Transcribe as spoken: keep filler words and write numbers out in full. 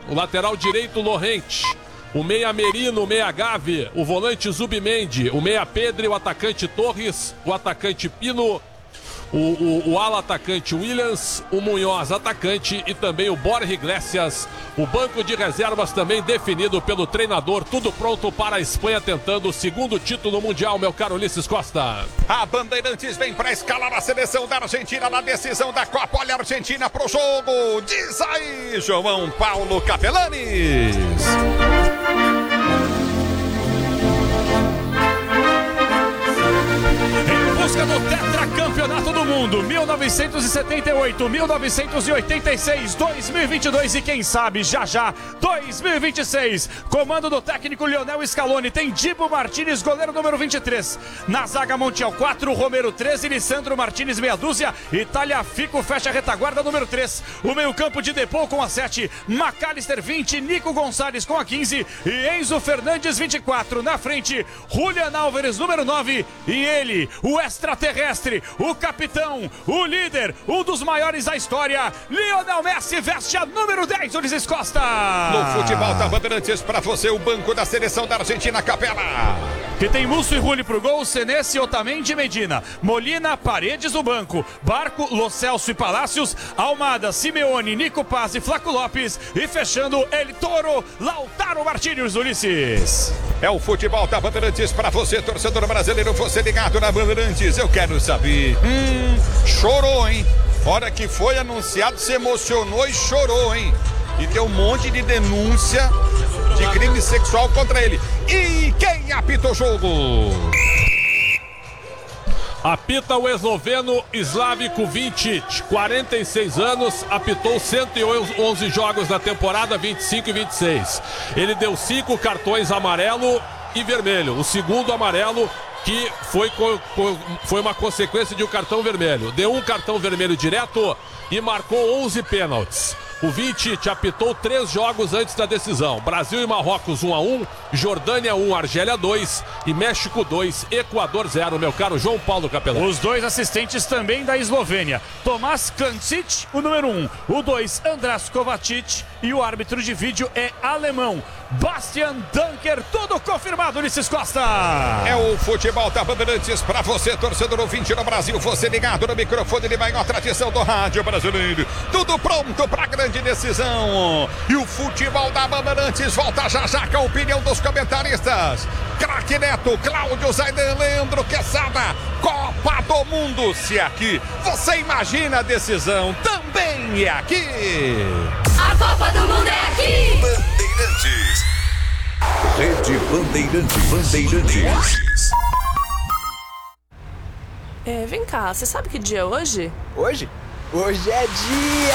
o lateral direito Lorente, o meia Merino, o meia Gave, o volante Zubimendi, o meia Pedro, o atacante Torres, o atacante Pino, o, o, o ala atacante Williams, o Munhoz atacante e também o Borja Iglesias. O banco de reservas também definido pelo treinador, tudo pronto para a Espanha tentando o segundo título mundial, meu caro Ulisses Costa. A Bandeirantes vem para escalar a seleção da Argentina na decisão da Copa. Olha a Argentina pro jogo, diz aí João Paulo Capelanes. Busca do tetracampeonato do mundo, mil novecentos e setenta e oito, mil novecentos e oitenta e seis, dois mil e vinte e dois e quem sabe já já dois mil e vinte e seis. Comando do técnico Lionel Scaloni, tem Dibu Martínez, goleiro número vinte e três. Na zaga Montiel quatro, Romero treze, Lisandro Martínez meia dúzia e Talhafico fecha a retaguarda número três. O meio campo de Depou com a sete, McAllister vinte, Nico Gonçalves com a quinze e Enzo Fernandes vinte e quatro. Na frente, Julian Álvares número nove e ele, o extraterrestre, o capitão, o líder, um dos maiores da história, Lionel Messi veste a número dez, Ulisses Costa. No futebol da Bandeirantes para você o banco da seleção da Argentina, Capela. Que tem Musso e Rulli pro gol, Senesi, Otamendi e Medina, Molina, Paredes no banco, Barco, Lo Celso e Palácios, Almada, Simeone, Nico Paz e Flaco Lopes e fechando El Toro, Lautaro Martínez, Ulisses. É o futebol da Bandeirantes para você, torcedor brasileiro, você ligado na Bandeirantes. Eu quero saber, hum, chorou, hein? Hora que foi anunciado, se emocionou e chorou, hein? E deu um monte de denúncia de crime sexual contra ele. E quem apita o jogo? Apita o esloveno Slavko Vincic, quarenta e seis anos, apitou cento e onze jogos na temporada, vinte e cinco e vinte e seis. Ele deu cinco cartões amarelo e vermelho. O segundo amarelo que foi, foi uma consequência de um cartão vermelho. Deu um cartão vermelho direto e marcou onze pênaltis. O Vincic apitou três jogos antes da decisão. Brasil e Marrocos um a um, Jordânia um, Argélia dois e México dois, Equador zero, meu caro João Paulo Capelão. Os dois assistentes também da Eslovênia. Tomás Kancic, o número um. O dois, András Kovacic. E o árbitro de vídeo é alemão, Bastian Dunker. Tudo confirmado, Ulisses Costa. É o futebol da Bandeirantes para você, torcedor ouvinte no Brasil. Você ligado no microfone de maior tradição do rádio brasileiro. Tudo pronto para a grande decisão. E o futebol da Bandeirantes volta já já com a opinião dos comentaristas. Craque Neto, Cláudio Zaidan, Leandro Quesada. Copa do Mundo, se aqui você imagina a decisão, também é aqui. A Copa do Mundo é aqui. Bandeirantes. Rede Bandeirantes. Bandeirantes. É, vem cá, você sabe que dia é hoje? Hoje? Hoje é dia